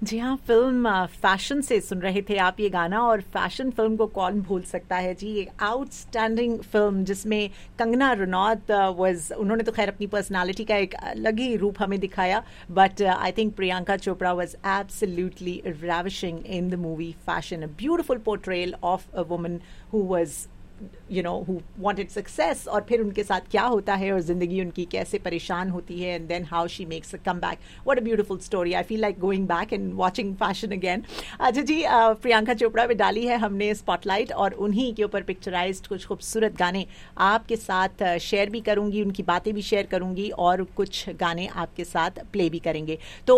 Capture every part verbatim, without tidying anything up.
जी हाँ, film fashion से सुन रहे थे आप ये गाना, और फैशन फ़िल्म को कौन भूल सकता है जी। एक आउटस्टैंडिंग फ़िल्म जिसमें कंगना रनौत वाज, उन्होंने तो खैर अपनी पर्सनालिटी का एक अलग ही रूप हमें दिखाया, but I think Priyanka Chopra was absolutely ravishing in the movie fashion, a beautiful portrayal of a woman who was you know who wanted success, और फिर उनके साथ क्या होता है और ज़िंदगी उनकी कैसे परेशान होती है, and then how she makes a come back. What a beautiful story. I feel like going back and watching fashion again. अच्छा जी, uh, प्रियंका चोपड़ा में डाली है हमने स्पॉटलाइट, और उन्हीं के ऊपर पिक्चराइज्ड कुछ खूबसूरत गाने आपके साथ शेयर uh, भी करूंगी, उनकी बातें भी शेयर करूंगी, और कुछ गाने आपके साथ प्ले भी करेंगे। तो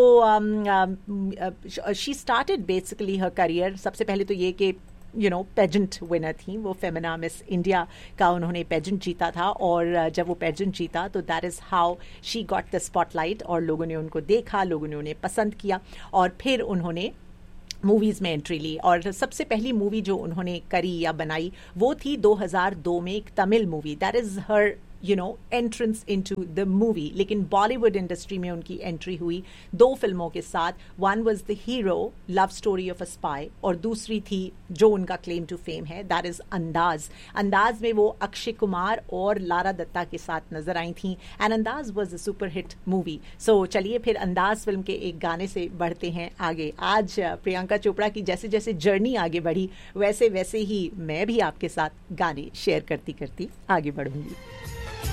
she started basically her career, सबसे पहले तो ये कि यू नो पेजेंट विनर थी वो, फेमिना मिस इंडिया का उन्होंने पेजेंट जीता था, और जब वो पेजेंट जीता तो that is how she got the spotlight, और लोगों ने उनको देखा, लोगों ने उन्हें पसंद किया, और फिर उन्होंने मूवीज़ में एंट्री ली। और सबसे पहली मूवी जो उन्होंने करी या बनाई वो थी दो हज़ार दो में एक Tamil movie, that is her you know entrance into the movie. लेकिन बॉलीवुड इंडस्ट्री में उनकी एंट्री हुई दो फिल्मों के साथ। One was the hero, love story of a spy, और दूसरी थी जो उनका क्लेम टू फेम है, दैट इज अंदाज। अंदाज में वो अक्षय कुमार और लारा दत्ता के साथ नजर आई थी, एंड अंदाज was a super hit movie. सो चलिए फिर अंदाज फिल्म के एक गाने से बढ़ते हैं आगे। आज प्रियंका चोपड़ा की जैसे जैसे जर्नी आगे बढ़ी, वैसे वैसे ही मैं भी आपके साथ गाने शेयर करती करती आगे बढ़ूंगी।